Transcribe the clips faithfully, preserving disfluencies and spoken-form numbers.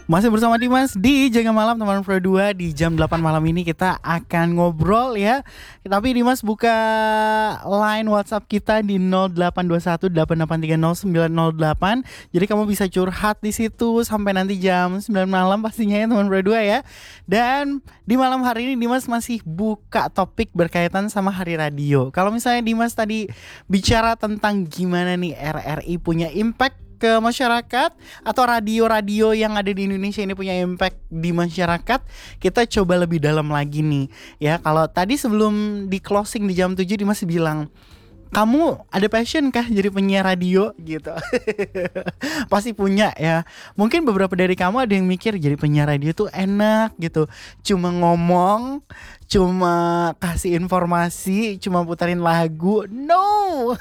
Masih bersama Dimas di Jaga Malam teman Pro dua. Di jam delapan malam ini kita akan ngobrol ya. Tapi Dimas buka line WhatsApp kita di nol delapan dua satu delapan delapan tiga nol sembilan nol delapan. Jadi kamu bisa curhat di situ sampai nanti jam sembilan malam pastinya ya teman Pro dua ya. Dan di malam hari ini Dimas masih buka topik berkaitan sama Hari Radio. Kalau misalnya Dimas tadi bicara tentang gimana nih R R I punya impact ke masyarakat, atau radio-radio yang ada di Indonesia ini punya impact di masyarakat, kita coba lebih dalam lagi nih ya. Kalau tadi sebelum di closing di jam tujuh Dimas bilang, kamu ada passion kah jadi penyiar radio gitu? Pasti punya ya. Mungkin beberapa dari kamu ada yang mikir jadi penyiar radio tuh enak gitu, cuma ngomong, cuma kasih informasi, cuma putarin lagu. No.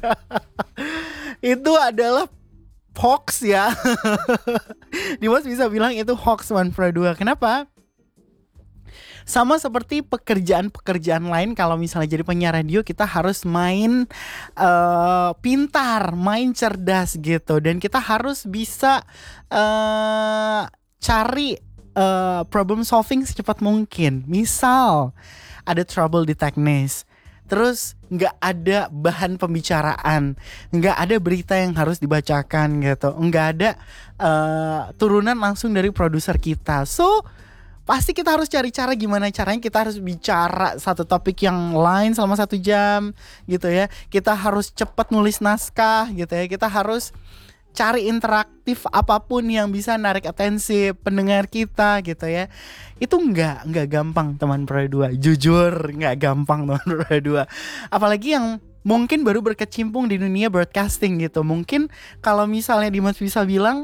Itu adalah hoax ya. Dimas bisa bilang itu hoax One Pro dua. Kenapa? Sama seperti pekerjaan-pekerjaan lain, kalau misalnya jadi penyiar radio kita harus main uh, pintar, main cerdas gitu. Dan kita harus bisa uh, cari uh, problem solving secepat mungkin. Misal ada trouble di teknis, terus nggak ada bahan pembicaraan, nggak ada berita yang harus dibacakan gitu, nggak ada uh, turunan langsung dari produser kita. So pasti kita harus cari cara gimana caranya kita harus bicara satu topik yang lain selama satu jam gitu ya. Kita harus cepat nulis naskah gitu ya. Kita harus cari interaktif apapun yang bisa narik atensi pendengar kita gitu ya. Itu nggak nggak gampang teman Pro dua. Jujur nggak gampang teman Pro dua. Apalagi yang mungkin baru berkecimpung di dunia broadcasting gitu. Mungkin kalau misalnya Dimas bisa bilang,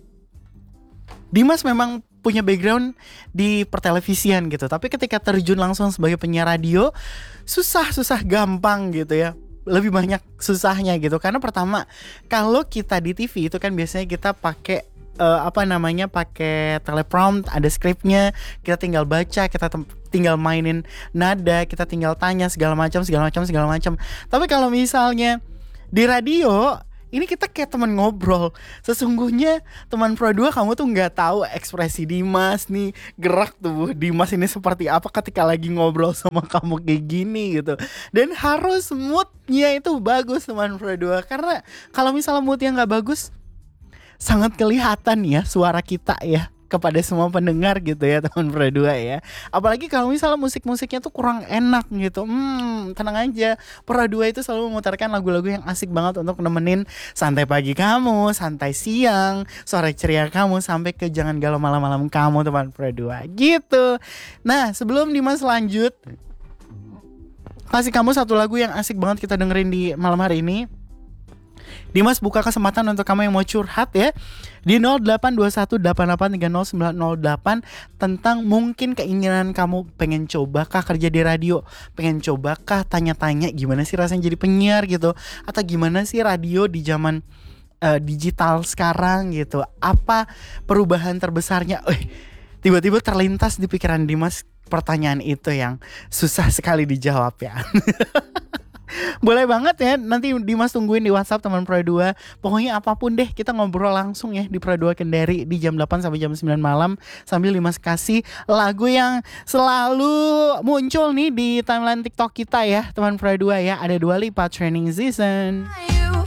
Dimas memang punya background di pertelevisian gitu, tapi ketika terjun langsung sebagai penyiar radio, susah-susah gampang gitu ya. Lebih banyak susahnya gitu. Karena pertama, kalau kita di T V itu kan biasanya kita pakai uh, apa namanya, pakai teleprompt, ada skripnya, kita tinggal baca, kita tem- tinggal mainin nada, kita tinggal tanya segala macam, segala macam, segala macam. Tapi kalau misalnya di radio, ini kita kayak teman ngobrol. Sesungguhnya teman Pro dua, kamu tuh nggak tahu ekspresi Dimas nih, gerak tubuh Dimas ini seperti apa ketika lagi ngobrol sama kamu kayak gini gitu. Dan harus moodnya itu bagus teman Pro dua. Karena kalau misalnya moodnya nggak bagus, sangat kelihatan ya suara kita ya kepada semua pendengar gitu ya teman Pro dua ya. Apalagi kalau misalnya musik-musiknya tuh kurang enak gitu. Hmm, tenang aja. Pro dua itu selalu memutarkan lagu-lagu yang asik banget untuk nemenin santai pagi kamu, santai siang, sore ceria kamu, sampai ke jangan galau malam-malam kamu teman Pro dua gitu. Nah, sebelum Dimas lanjut, kasih kamu satu lagu yang asik banget kita dengerin di malam hari ini, Dimas buka kesempatan untuk kamu yang mau curhat ya di nol delapan dua satu delapan delapan tiga nol sembilan nol delapan tentang mungkin keinginan kamu pengen coba kah kerja di radio, pengen coba kah tanya-tanya gimana sih rasanya jadi penyiar gitu, atau gimana sih radio di zaman uh, digital sekarang gitu. Apa perubahan terbesarnya? Eh, tiba-tiba terlintas di pikiran Dimas pertanyaan itu yang susah sekali dijawab ya. Boleh banget ya, nanti Dimas tungguin di WhatsApp teman Pro dua. Pokoknya apapun deh, kita ngobrol langsung ya di Pro dua Kendari di jam delapan sampai jam sembilan malam. Sambil Dimas kasih lagu yang selalu muncul nih di timeline TikTok kita ya teman Pro dua ya. Ada Dua Lipa Training Season.